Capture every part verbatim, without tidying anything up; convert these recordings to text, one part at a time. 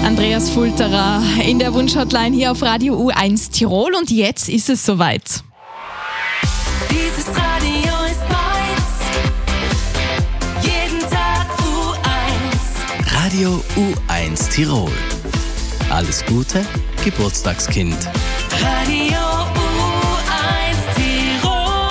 Andreas Fulterer in der Wunschhotline hier auf Radio U eins Tirol und jetzt ist es soweit. Dieses Radio ist meins, jeden Tag U eins. Radio U eins Tirol. Alles Gute, Geburtstagskind. Radio U eins Tirol.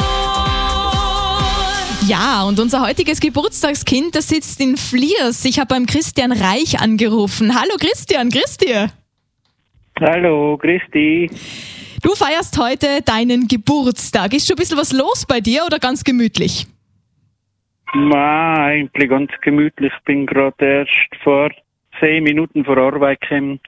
Ja, und unser heutiges Geburtstagskind, das sitzt in Fliers. Ich habe beim Christian Reich angerufen. Hallo Christian, grüß dir. Hallo, grüß dich. Du feierst heute deinen Geburtstag. Ist schon ein bisschen was los bei dir oder ganz gemütlich? Na, eigentlich ganz gemütlich. Ich bin gerade erst vor zehn Minuten vor Arbeit gekommen.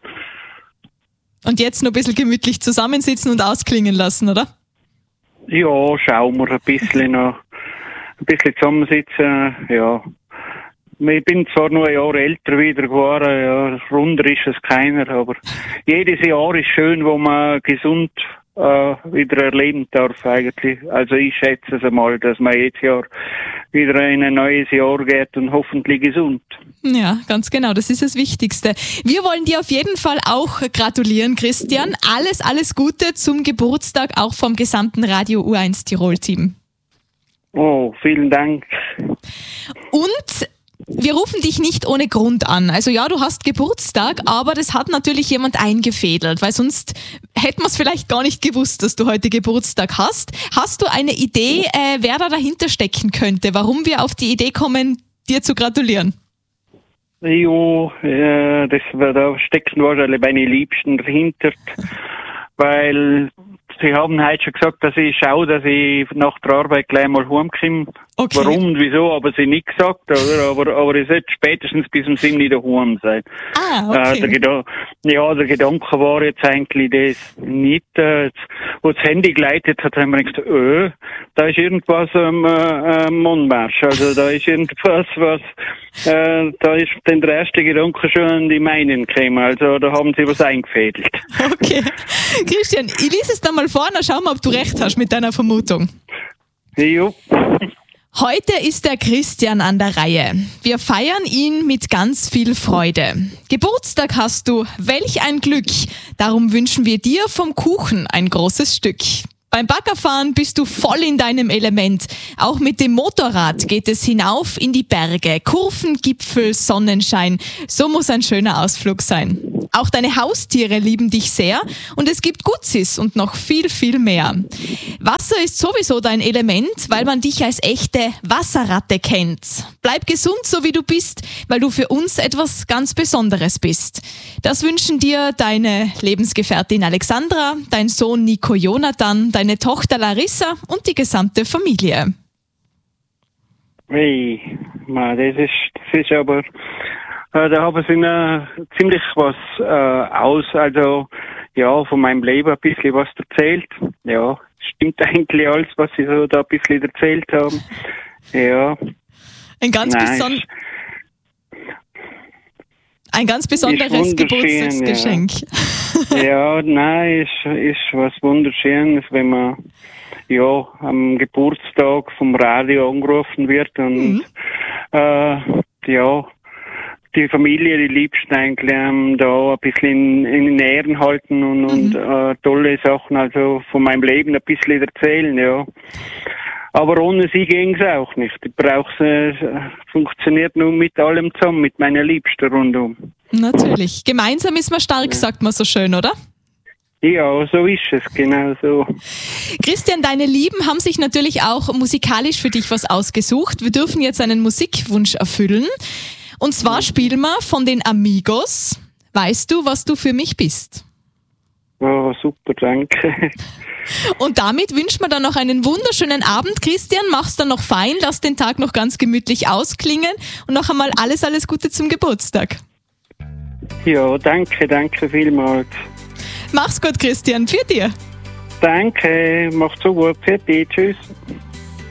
Und jetzt noch ein bisschen gemütlich zusammensitzen und ausklingen lassen, oder? Ja, schauen wir ein bisschen noch. Ein bisschen zusammensitzen, ja. Ich bin zwar nur ein Jahr älter wieder geworden, ja, runder ist es keiner, aber jedes Jahr ist schön, wo man gesund äh, wieder erleben darf eigentlich. Also ich schätze es einmal, dass man jedes Jahr wieder in ein neues Jahr geht und hoffentlich gesund. Ja, ganz genau, das ist das Wichtigste. Wir wollen dir auf jeden Fall auch gratulieren, Christian. Alles, alles Gute zum Geburtstag, auch vom gesamten Radio U eins Tirol-Team. Oh, vielen Dank. Und wir rufen dich nicht ohne Grund an. Also ja, du hast Geburtstag, aber das hat natürlich jemand eingefädelt, weil sonst hätten wir es vielleicht gar nicht gewusst, dass du heute Geburtstag hast. Hast du eine Idee, äh, wer da dahinter stecken könnte, warum wir auf die Idee kommen, dir zu gratulieren? Jo, äh, das, da stecken wahrscheinlich meine Liebsten dahinter, weil sie haben heute schon gesagt, dass ich schaue, dass ich nach der Arbeit gleich mal heimkomme. Okay. Warum und wieso, aber sie nicht gesagt, oder? Aber, aber ich sollte spätestens bis um sieben Uhr daheim sein. Ah, okay. Äh, der Gedan- ja, der Gedanke war jetzt eigentlich das nicht, äh, wo das Handy geleitet hat, haben wir gedacht, öh, da ist irgendwas am äh, äh, Mondmarsch. Also da ist irgendwas, was, äh, da ist dann der erste Gedanke schon an die meinen gekommen. Also da haben sie was eingefädelt. Okay. Christian, ich lese es dann mal vor, dann schauen wir, ob du recht hast mit deiner Vermutung. Jo. Heute ist der Christian an der Reihe. Wir feiern ihn mit ganz viel Freude. Geburtstag hast du, welch ein Glück. Darum wünschen wir dir vom Kuchen ein großes Stück. Beim Baggerfahren bist du voll in deinem Element. Auch mit dem Motorrad geht es hinauf in die Berge. Kurven, Gipfel, Sonnenschein. So muss ein schöner Ausflug sein. Auch deine Haustiere lieben dich sehr und es gibt Gutsis und noch viel, viel mehr. Wasser ist sowieso dein Element, weil man dich als echte Wasserratte kennt. Bleib gesund, so wie du bist, weil du für uns etwas ganz Besonderes bist. Das wünschen dir deine Lebensgefährtin Alexandra, dein Sohn Nico Jonathan, deine Tochter Larissa und die gesamte Familie. Hey, man, das ist, das ist aber, äh, da haben sie mir ziemlich was äh, aus, also ja, von meinem Leben ein bisschen was erzählt. Ja, stimmt eigentlich alles, was sie so da ein bisschen erzählt haben. Ja. Ein ganz, Nein, beson- ein ganz ist besonderes wunderschön, Geburtstagsgeschenk. Ja, ja nein, ist, ist was Wunderschönes, wenn man ja am Geburtstag vom Radio angerufen wird und Mhm. äh, ja, die Familie, die Liebsten eigentlich ähm, da ein bisschen in, in Ehren halten und, Mhm. und äh, tolle Sachen, also von meinem Leben ein bisschen erzählen, ja. Aber ohne sie ging es auch nicht. Ich brauche es, äh, funktioniert nur mit allem zusammen, mit meiner Liebsten rundum. Natürlich. Gemeinsam ist man stark, sagt man so schön, oder? Ja, so ist es, genau so. Christian, deine Lieben haben sich natürlich auch musikalisch für dich was ausgesucht. Wir dürfen jetzt einen Musikwunsch erfüllen. Und zwar spielen wir von den Amigos. Weißt du, was du für mich bist? Oh, super, danke. Und damit wünscht man dann noch einen wunderschönen Abend. Christian, mach's dann noch fein, lass den Tag noch ganz gemütlich ausklingen und noch einmal alles, alles Gute zum Geburtstag. Ja, danke, danke vielmals. Mach's gut, Christian. Für dir. Danke, macht's so gut. Für dich, tschüss.